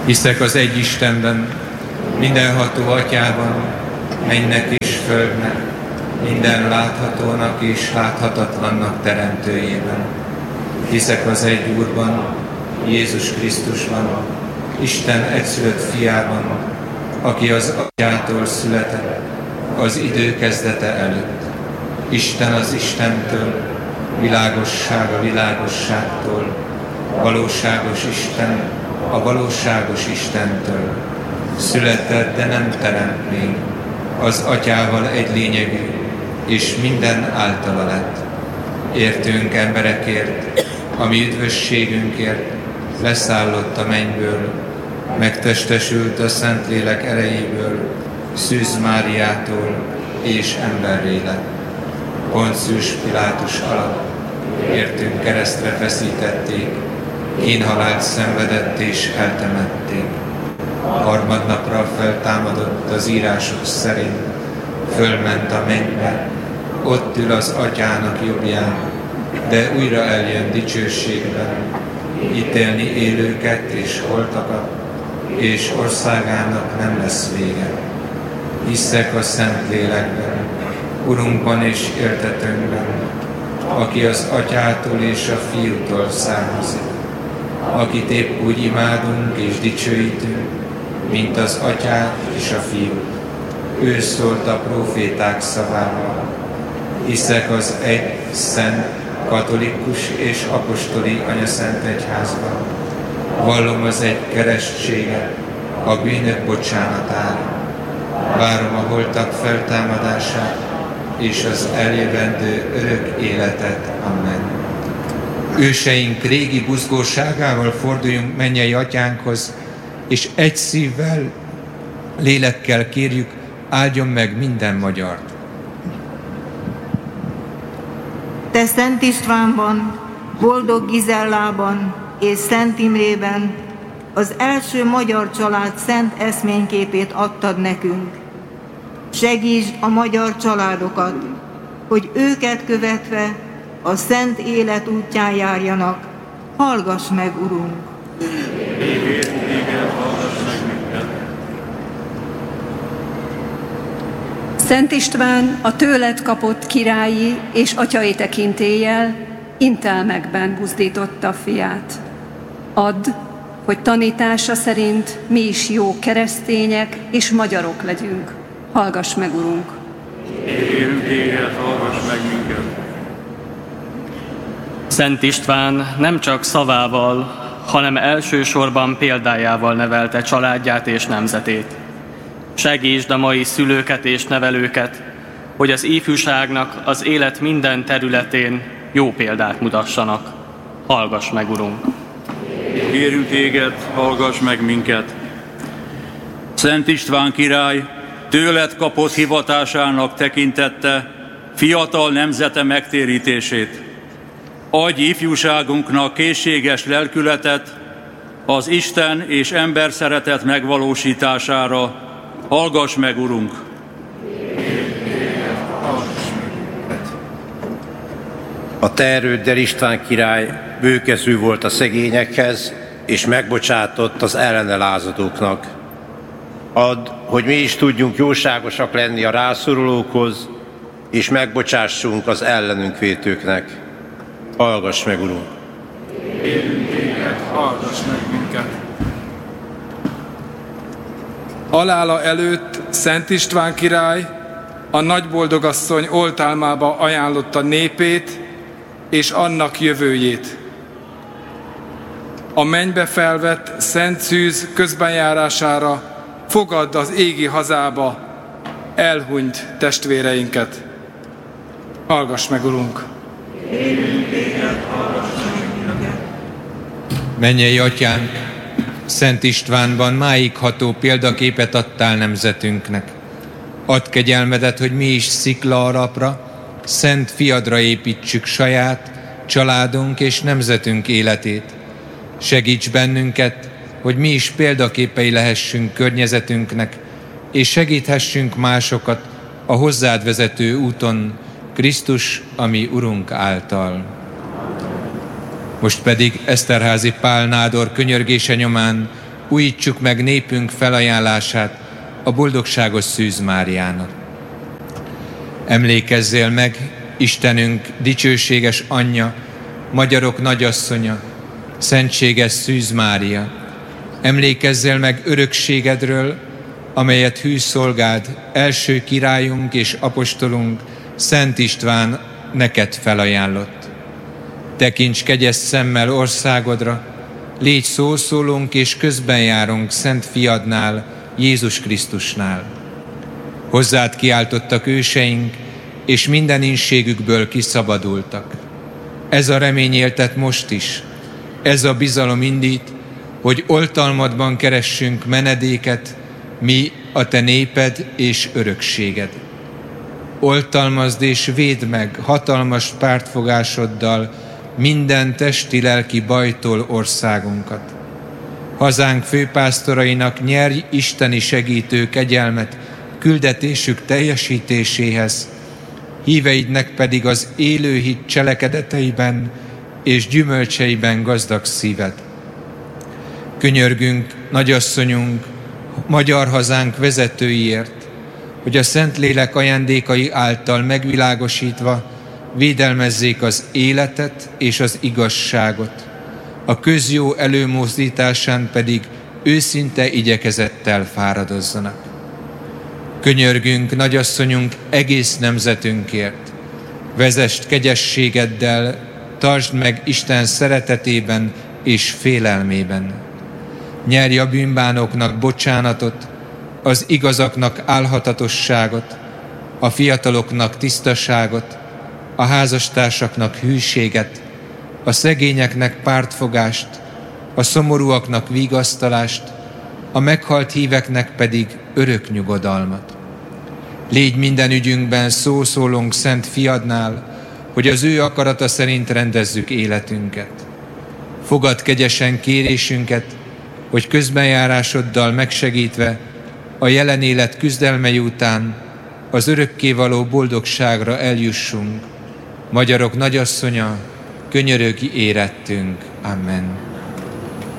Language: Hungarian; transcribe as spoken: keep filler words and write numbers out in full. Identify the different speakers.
Speaker 1: Hiszek az egy Istenben, mindenható Atyában, mennynek és földnek, minden láthatónak és láthatatlannak teremtőjében. Hiszek az egy Úrban, Jézus Krisztusban, Isten egyszülött fiában, aki az Atyától született, az idő kezdete előtt. Isten az Istentől, világosság a világosságtól, valóságos Isten a valóságos Istentől. Született, de nem teremt még, az Atyával egy lényegű, és minden általa lett. Értünk emberekért, ami üdvösségünkért leszállott a mennyből, megtestesült a Szentlélek erejéből, Szűz Máriától, és emberré lett. Poncius Pilátus alatt értünk keresztre feszítették, kínhalált szenvedett és eltemették. Harmadnapra feltámadott az írások szerint, fölment a mennybe, ott ül az Atyának jobbján, de újra eljön dicsőségben, ítélni élőket és holtakat, és országának nem lesz vége. Hiszek a Szentlélekben, Urunkban és éltetőnkben, aki az Atyától és a Fiútól származik, akit épp úgy imádunk és dicsőítünk, mint az Atyát és a Fiút. Ő szólt a próféták szavával. Hiszek az egy szent, katolikus és apostoli anyaszent egyházban. Vallom az egy keresztséget, a bűnök bocsánatára. Várom a holtak feltámadását és az eljövendő örök életet. Amen. Őseink régi buzgóságával forduljunk mennyei Atyánkhoz, és egy szívvel, lélekkel kérjük, áldjon meg minden magyart.
Speaker 2: Te Szent Istvánban, Boldog Gizellában és Szent Imrében az első magyar család szent eszményképét adtad nekünk. Segítsd a magyar családokat, hogy őket követve a szent élet útján járjanak. Hallgass meg, Urunk!
Speaker 3: Szent István a tőled kapott királyi és atyai tekintéllyel intelmekben buzdította fiát. Add, hogy tanítása szerint mi is jó keresztények és magyarok legyünk. Hallgass meg, Urunk!
Speaker 4: Kérünk téged, hallgass meg minket!
Speaker 5: Szent István nem csak szavával, hanem elsősorban példájával nevelte családját és nemzetét. Segítsd a mai szülőket és nevelőket, hogy az ifjúságnak az élet minden területén jó példát mutassanak. Hallgass meg, Urunk!
Speaker 4: Kérünk téged, hallgass meg minket! Szent István király tőled kapott hivatásának tekintette fiatal nemzete megtérítését. Adj ifjúságunknak készséges lelkületet az Isten és ember szeretet megvalósítására. Hallgass meg, Urunk!
Speaker 6: A te erőddel István király bőkezű volt a szegényekhez, és megbocsátott az ellene lázadóknak. Add, hogy mi is tudjunk jóságosak lenni a rászorulókhoz, és megbocsássunk az ellenünk vétőknek. Hallgass meg, Urunk!
Speaker 4: Kérünk téged, hallgass meg minket!
Speaker 7: Halála előtt Szent István király a nagyboldogasszony oltálmába ajánlotta népét és annak jövőjét. A mennybe felvett Szent Szűz közbenjárására fogadd az égi hazába elhunyt testvéreinket. Hallgass meg, Urunk!
Speaker 1: Mennyei Atyánk, Szent Istvánban máig ható példaképet adtál nemzetünknek. Add kegyelmedet, hogy mi is szikla alapra, szent fiadra építsük saját, családunk és nemzetünk életét. Segíts bennünket, hogy mi is példaképei lehessünk környezetünknek, és segíthessünk másokat a hozzád vezető úton, Krisztus, ami Urunk által. Most pedig Eszterházy Pál nádor könyörgése nyomán újítsuk meg népünk felajánlását a boldogságos Szűz Máriának. Emlékezzél meg, Istenünk dicsőséges anyja, magyarok nagyasszonya, szentséges Szűz Mária. Emlékezzél meg örökségedről, amelyet hű szolgád, első királyunk és apostolunk, Szent István neked felajánlott. Tekints kegyes szemmel országodra, légy szószólónk és közbenjárunk Szent Fiadnál, Jézus Krisztusnál. Hozzád kiáltottak őseink, és minden ínségükből kiszabadultak. Ez a remény éltet most is, ez a bizalom indít, hogy oltalmadban keressünk menedéket, mi a te néped és örökséged. Oltalmazd és védd meg hatalmas pártfogásoddal minden testi-lelki bajtól országunkat. Hazánk főpásztorainak nyerj isteni segítő kegyelmet küldetésük teljesítéséhez, híveidnek pedig az élő hit cselekedeteiben és gyümölcseiben gazdag szíved. Könyörgünk, nagyasszonyunk, magyar hazánk vezetőiért, hogy a Szentlélek ajándékai által megvilágosítva védelmezzék az életet és az igazságot, a közjó előmozdításán pedig őszinte igyekezettel fáradozzanak. Könyörgünk, nagyasszonyunk, egész nemzetünkért, vezest kegyességeddel, tartsd meg Isten szeretetében és félelmében. Nyerj a bűnbánóknak bocsánatot, az igazaknak álhatatosságot, a fiataloknak tisztaságot, a házastársaknak hűséget, a szegényeknek pártfogást, a szomorúaknak vigasztalást, a meghalt híveknek pedig örök nyugodalmat. Légy minden ügyünkben szószólónk Szent Fiadnál, hogy az ő akarata szerint rendezzük életünket. Fogadd kegyesen kérésünket, hogy közbenjárásoddal megsegítve a jelen élet küzdelmei után az örökkévaló boldogságra eljussunk. Magyarok nagyasszonya, könyörögj érettünk. Amen.